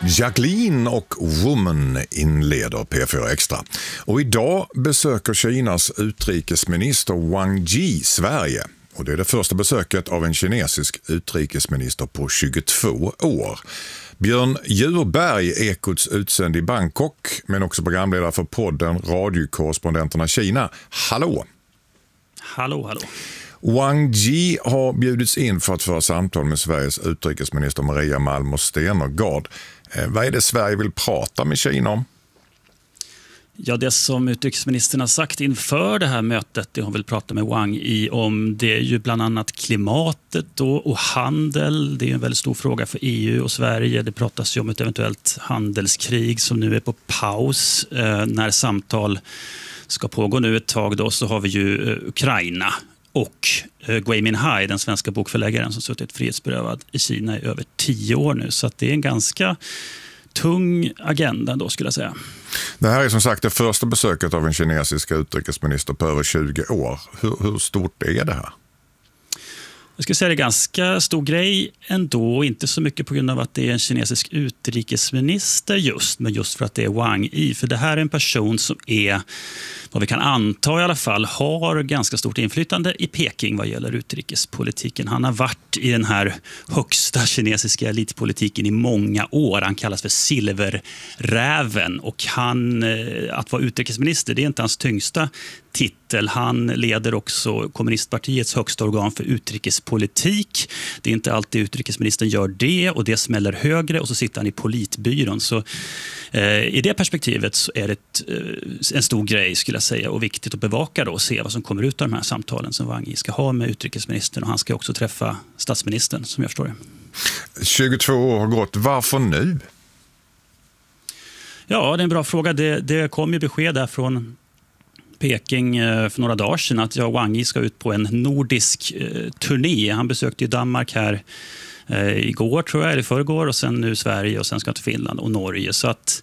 Jacqueline och Woman inleder P4 Extra. Och idag besöker Kinas utrikesminister Wang Yi Sverige. Och det är det första besöket av en kinesisk utrikesminister på 22 år. Björn Djurberg, Ekots utsänd i Bangkok, men också programledare för podden Radiokorrespondenterna Kina. Hallå! Hallå, hallå. Wang Yi har bjudits in för att föra samtal med Sveriges utrikesminister Maria Malmer Stenergard. Vad är det Sverige vill prata med Kina om? Ja, det som utrikesministern har sagt inför det här mötet, det hon vill prata med Wang Yi om, det är ju bland annat klimatet då, och handel. Det är en väldigt stor fråga för EU och Sverige. Det pratas ju om ett eventuellt handelskrig som nu är på paus. När samtal ska pågå nu ett tag då, så har vi ju Ukraina och Gui Minhai, den svenska bokförläggaren som suttit frihetsberövad i Kina i över 10 år nu. Så att det är en ganska tung agenda då, skulle jag säga. Det här är som sagt det första besöket av en kinesisk utrikesminister på över 20 år. Hur stort är det här? Jag skulle säga det är ganska stor grej ändå, inte så mycket på grund av att det är en kinesisk utrikesminister just, men just för att det är Wang Yi. För det här är en person som är, vad vi kan anta i alla fall, har ganska stort inflytande i Peking vad gäller utrikespolitiken. Han har varit i den här högsta kinesiska elitpolitiken i många år. Han kallas för silverräven, och att vara utrikesminister, det är inte hans tyngsta titel. Han leder också kommunistpartiets högsta organ för utrikespolitik. Det är inte alltid utrikesministern gör det, och det smäller högre, och så sitter han i politbyrån. Så i det perspektivet så är det en stor grej, skulle jag säga, och viktigt att bevaka då och se vad som kommer ut av de här samtalen som Wang Yi ska ha med utrikesministern, och han ska också träffa statsministern, som jag förstår det. 22 år har gått. Varför nu? Ja, det är en bra fråga. Det kom ju besked där från Peking för några dagar sedan att Wang Yi ska ut på en nordisk turné. Han besökte ju Danmark här igår, tror jag, eller förrgår, och sen nu Sverige, och sen ska han till Finland och Norge. Så att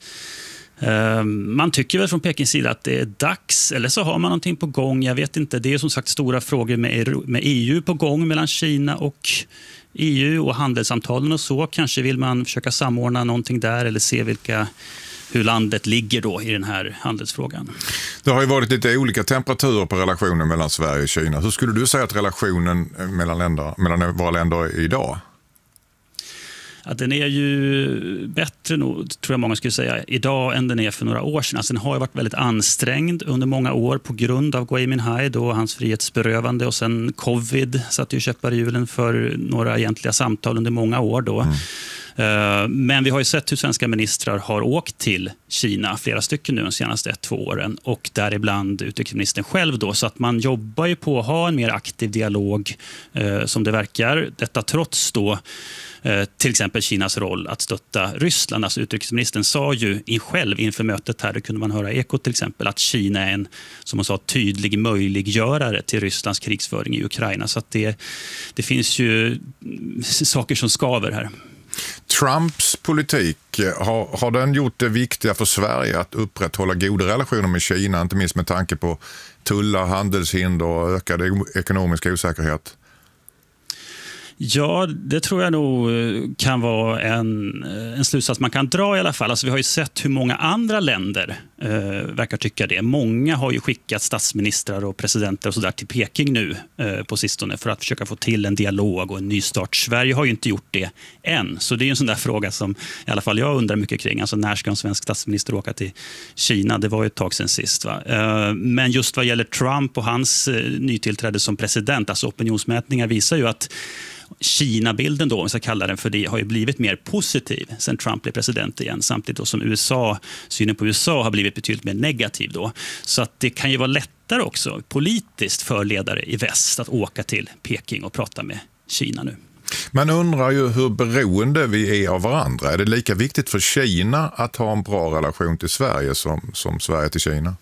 man tycker väl från Pekings sida att det är dags, eller så har man någonting på gång. Jag vet inte, det är som sagt stora frågor med EU på gång mellan Kina och EU och handelssamtalen och så. Kanske vill man försöka samordna någonting där, eller se hur landet ligger då i den här handelsfrågan. Det har ju varit lite olika temperaturer på relationen mellan Sverige och Kina. Hur skulle du säga att relationen mellan våra länder är idag? Ja, den är ju bättre nog, tror jag många skulle säga, idag än den är för några år sedan. Alltså, den har ju varit väldigt ansträngd under många år på grund av Gui Minhai, då hans frihetsberövande, och sen covid satte ju käppar i hjulen för några egentliga samtal under många år då. Men vi har ju sett hur svenska ministrar har åkt till Kina, flera stycken nu de senaste 1-2 åren, och däribland utrikesministern själv då, så att man jobbar ju på att ha en mer aktiv dialog som det verkar. Detta trots då till exempel Kinas roll att stötta Ryssland. Alltså utrikesministern sa ju själv inför mötet här, det kunde man höra i Ekot till exempel, att Kina är en, som man sa, tydlig möjliggörare till Rysslands krigsföring i Ukraina. Så att det finns ju saker som skaver här. Trumps politik, har den gjort det viktiga för Sverige att upprätthålla goda relationer med Kina, inte minst med tanke på tullar, handelshinder och ökad ekonomisk osäkerhet? Ja, det tror jag nog kan vara en slutsats man kan dra i alla fall. Alltså, vi har ju sett hur många andra länder verkar tycka det. Många har ju skickat statsministrar och presidenter och så där till Peking nu på sistone för att försöka få till en dialog och en nystart. Sverige har ju inte gjort det än. Så det är ju en sån där fråga som i alla fall jag undrar mycket kring. Alltså, när ska en svensk statsminister åka till Kina? Det var ju ett tag sedan sist, va? Men just vad gäller Trump och hans nytillträde som president, alltså opinionsmätningar visar ju att Kina-bilden då, om vi ska kalla den för det, har ju blivit mer positiv sen Trump blev president igen, samtidigt då som synen på USA har blivit betydligt mer negativ då. Så att det kan ju vara lättare också politiskt för ledare i väst att åka till Peking och prata med Kina nu. Man undrar ju hur beroende vi är av varandra. Är det lika viktigt för Kina att ha en bra relation till Sverige som Sverige till Kina?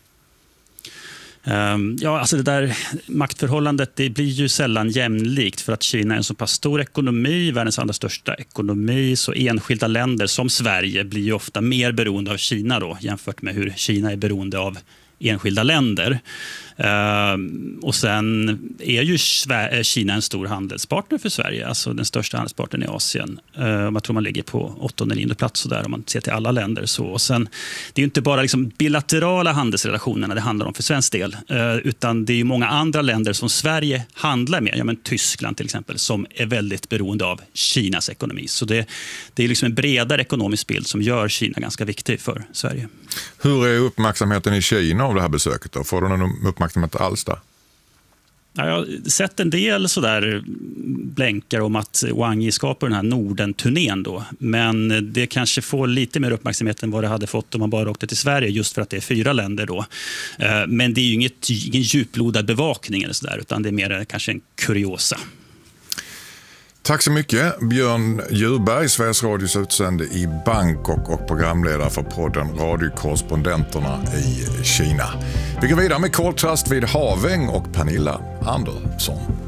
Ja, alltså det där maktförhållandet, det blir ju sällan jämlikt, för att Kina är en så pass stor ekonomi, världens andra största ekonomi, så enskilda länder som Sverige blir ju ofta mer beroende av Kina då, jämfört med hur Kina är beroende av enskilda länder. Och sen är ju Kina en stor handelspartner för Sverige, alltså den största handelspartnern i Asien. Jag tror man ligger på 8:e eller 9:e plats så där, om man ser till alla länder. Så. Och sen, det är ju inte bara liksom bilaterala handelsrelationerna det handlar om för svensk del, utan det är ju många andra länder som Sverige handlar med, men Tyskland till exempel, som är väldigt beroende av Kinas ekonomi. Så det är liksom en bredare ekonomisk bild som gör Kina ganska viktig för Sverige. Hur är uppmärksamheten i Kina av det här besöket då? Får du någon uppmärksamhet alls där? Ja, jag har sett en del sådär blänkar om att Wang Yi ska på den här Norden-turnén då. Men det kanske får lite mer uppmärksamhet än vad det hade fått om man bara åkte till Sverige, just för att det är 4 länder då. Men det är ju ingen djuplodad bevakning eller sådär, utan det är mer kanske en kuriosa. Tack så mycket, Björn Djurberg, Sveriges Radios utsände i Bangkok och programledare för podden Radiokorrespondenterna i Kina. Vi går vidare med koltrast vid Haväng och Pernilla Andersson.